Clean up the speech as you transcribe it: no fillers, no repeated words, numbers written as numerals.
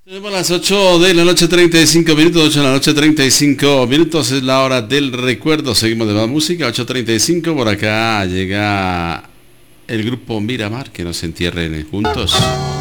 Tenemos las 8 de la noche 35 minutos, 8 de la noche 35 minutos, es la hora del recuerdo, seguimos de más música, 8:35, por acá llega el grupo Miramar, que nos entierren juntos.